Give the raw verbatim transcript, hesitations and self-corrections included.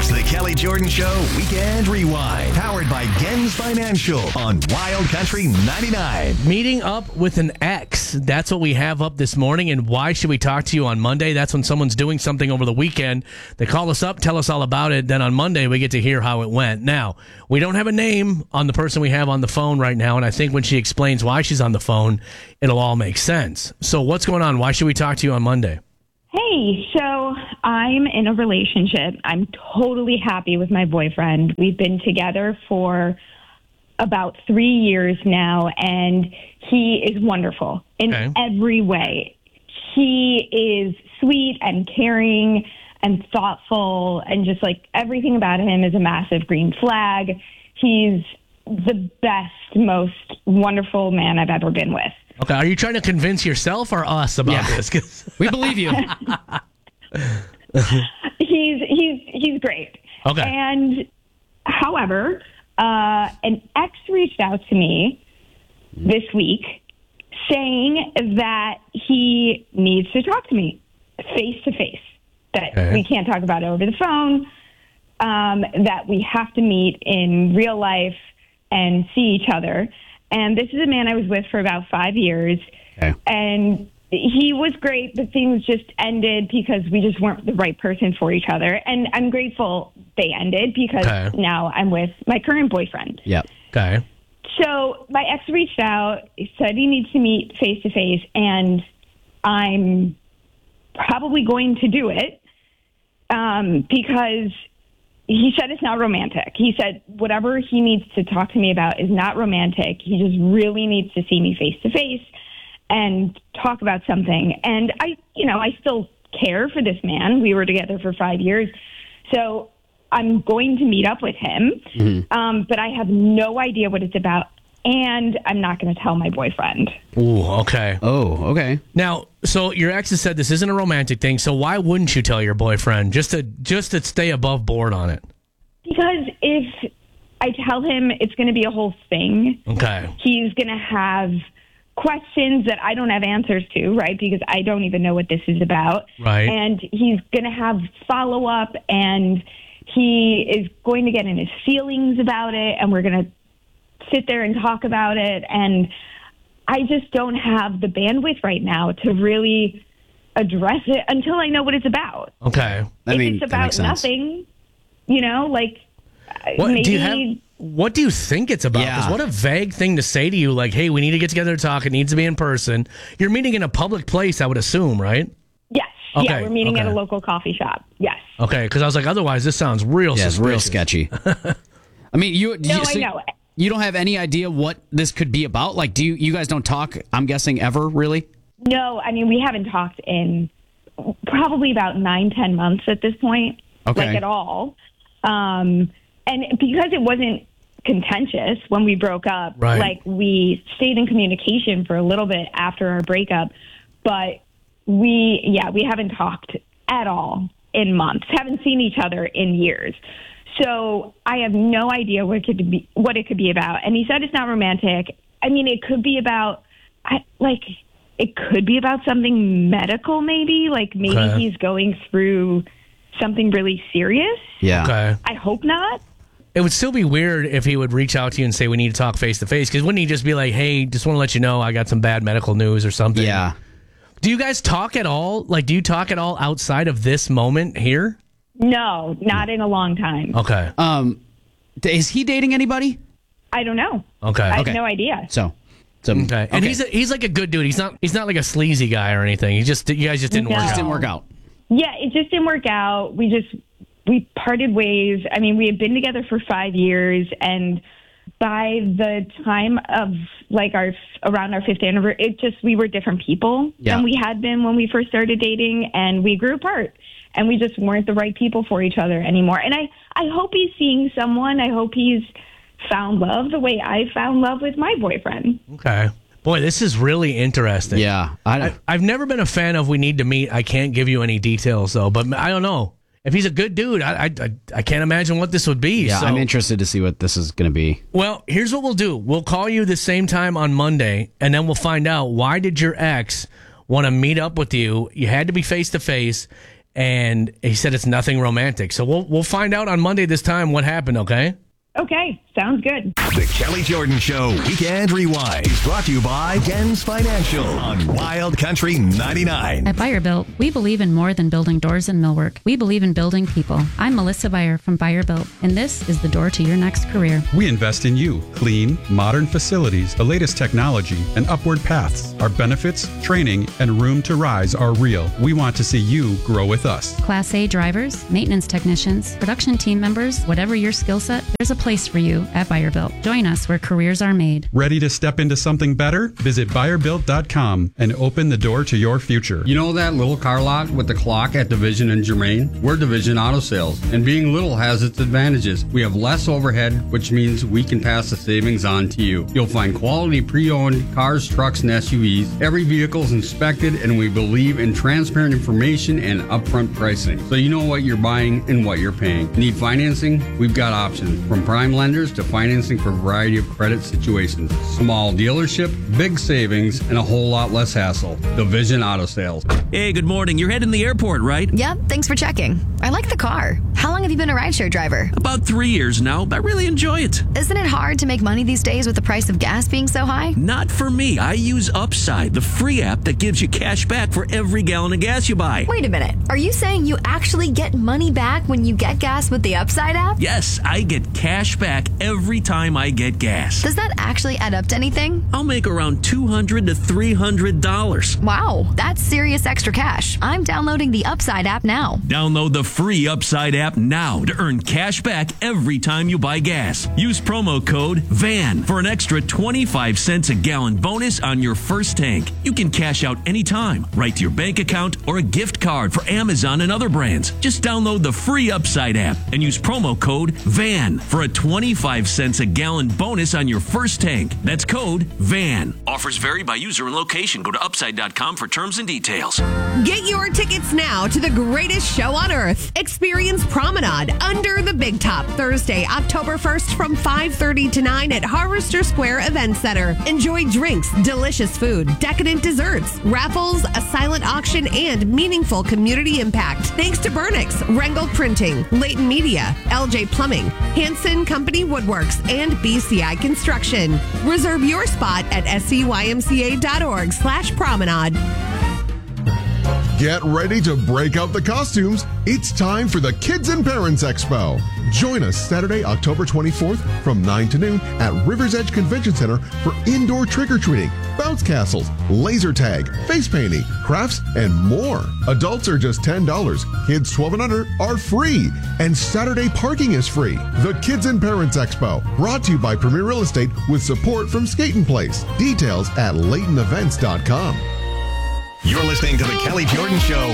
It's the Kelly Jordan Show Weekend Rewind, powered by Gens Financial on Wild Country ninety-nine. Meeting up with an ex. That's what we have up this morning. And why should we talk to you on Monday? That's when someone's doing something over the weekend. They call us up, tell us all about it. Then on Monday, we get to hear how it went. Now, we don't have a name on the person we have on the phone right now. And I think when she explains why she's on the phone, it'll all make sense. So what's going on? Why should we talk to you on Monday? Hey, so I'm in a relationship. I'm totally happy with my boyfriend. We've been together for about three years now, and he is wonderful in Okay. every way. He is sweet and caring and thoughtful, and just like everything about him is a massive green flag. He's the best, most wonderful man I've ever been with. Okay, are you trying to convince yourself or us about Yeah. this? 'Cause- We believe you. he's he's he's great. Okay. And however, uh, an ex reached out to me this week saying that he needs to talk to me face to face. That Okay. we can't talk about it over the phone. Um, that we have to meet in real life and see each other. And this is a man I was with for about five years. Okay. And he was great, but things just ended because we just weren't the right person for each other. And I'm grateful they ended because Okay. now I'm with my current boyfriend. Yep. Okay. So my ex reached out, said he needs to meet face to face, and I'm probably going to do it um, because he said it's not romantic. He said whatever he needs to talk to me about is not romantic. He just really needs to see me face to face and talk about something. And I, you know, I still care for this man. We were together for five years. So I'm going to meet up with him. Mm-hmm. Um, but I have no idea what it's about. And I'm not going to tell my boyfriend. Ooh, okay. Oh, okay. Now, so your ex has said this isn't a romantic thing, so why wouldn't you tell your boyfriend just to just to stay above board on it? Because if I tell him it's going to be a whole thing, Okay. he's going to have questions that I don't have answers to, right? Because I don't even know what this is about. Right. And he's going to have follow up, and he is going to get in his feelings about it, and we're going to sit there and talk about it. And I just don't have the bandwidth right now to really address it until I know what it's about. Okay. I if mean, it's that about makes sense. nothing, you know, like What maybe do you have? What do you think it's about? Yeah. Because what a vague thing to say to you. Like, hey, we need to get together to talk. It needs to be in person. You're meeting in a public place, I would assume, right? yes, Okay, yeah, we're meeting at okay. a local coffee shop. Yes. Okay, because I was like, otherwise, this sounds real Yeah, it's real suspicious. sketchy. I mean, you. No, you, so I know. You don't have any idea what this could be about? Like, do you, you guys don't talk, I'm guessing, ever, really? No, I mean, we haven't talked in probably about nine, ten months at this point, Okay. like at all. Um, and because it wasn't contentious when we broke up, Right. like we stayed in communication for a little bit after our breakup, but we, yeah, we haven't talked at all in months, haven't seen each other in years. So I have no idea what it could be, what it could be about. And he said it's not romantic. I mean, it could be about, I, like, it could be about something medical, maybe. Like maybe Okay. he's going through something really serious. Yeah. Okay. I hope not. It would still be weird if he would reach out to you and say, we need to talk face to face. Because wouldn't he just be like, hey, just want to let you know I got some bad medical news or something? Yeah. Do you guys talk at all? Like, do you talk at all outside of this moment here? No, not in a long time. Okay. Um, is he dating anybody? I don't know. Okay. I have Okay. no idea. So, so Okay. And he's a, he's like a good dude. He's not he's not like a sleazy guy or anything. He just you guys just didn't No. work just out. didn't work out. Yeah, it just didn't work out. We just we parted ways. I mean, we had been together for five years, and by the time of like our around our fifth anniversary, it just we were different people Yeah. than we had been when we first started dating, and we grew apart, and we just weren't the right people for each other anymore. And I I hope he's seeing someone. I hope he's found love the way I found love with my boyfriend. Okay. Boy, this is really interesting. Yeah. I, I, I've never been a fan of we need to meet. I can't give you any details, though. But I don't know. If he's a good dude, I I, I can't imagine what this would be. yeah, so. I'm interested to see what this is going to be. Well, here's what we'll do. We'll call you the same time on Monday, and then we'll find out why did your ex want to meet up with you. You had to be face-to-face, and he said it's nothing romantic. So we'll we'll find out on Monday this time what happened, okay? Okay, sounds good. The Kelly Jordan Show Weekend Rewind is brought to you by Gens Financial on Wild Country ninety-nine. At Buyer-Built, we believe in more than building doors and millwork. We believe in building people. I'm Melissa Buyer from Buyer-Built, and this is the door to your next career. We invest in you. Clean, modern facilities, the latest technology, and upward paths. Our benefits, training, and room to rise are real. We want to see you grow with us. Class A drivers, maintenance technicians, production team members, whatever your skill set, there's a place for you at Buyer-Built. Join us where careers are made. Ready to step into something better? Visit buyer built dot com and open the door to your future. You know that little car lot with the clock at Division and Germain? We're Division Auto Sales, and being little has its advantages. We have less overhead, which means we can pass the savings on to you. You'll find quality pre-owned cars, trucks, and S U Vs. Every vehicle is inspected, and we believe in transparent information and upfront pricing, so you know what you're buying and what you're paying. Need financing? We've got options, from prime lenders to financing for a variety of credit situations. Small dealership, big savings, and a whole lot less hassle. Division Auto Sales. Hey, good morning. You're heading to the airport, right? Yep, thanks for checking. I like the car. How long have you been a rideshare driver? About three years now. I really enjoy it. Isn't it hard to make money these days with the price of gas being so high? Not for me. I use Upside, the free app that gives you cash back for every gallon of gas you buy. Wait a minute. Are you saying you actually get money back when you get gas with the Upside app? Yes, I get cash back every time I get gas. Does that actually add up to anything? I'll make around two hundred to three hundred dollars. Wow, that's serious extra cash. I'm downloading the Upside app now. Download the free Upside app now to earn cash back every time you buy gas. Use promo code V A N for an extra twenty-five cents a gallon bonus on your first tank. You can cash out anytime, right to your bank account or a gift card for Amazon and other brands. Just download the free Upside app and use promo code V A N for a twenty-five cents a gallon bonus on your first tank. That's code V A N. Offers vary by user and location. Go to upside dot com for terms and details. Get your tickets now to the greatest show on earth. Experience Promenade Under the Big Top Thursday, October first from five thirty to nine at Harvester Square Event Center. Enjoy drinks, delicious food, decadent desserts, raffles, a silent auction, and meaningful community impact. Thanks to Burnix, Rengel Printing, Leighton Media, L J Plumbing, Hanson Company Woodworks, and B C I Construction. Reserve your spot at S C Y M C A dot org slash promenade. Get ready to break out the costumes. It's time for the Kids and Parents Expo. Join us Saturday, October twenty-fourth from nine to noon at River's Edge Convention Center for indoor trick-or-treating, bounce castles, laser tag, face painting, crafts, and more. Adults are just ten dollars. Kids twelve and under are free. And Saturday parking is free. The Kids and Parents Expo, brought to you by Premier Real Estate with support from Skating Place. Details at Leighton Events dot com. You're listening to the Kelly Jordan Show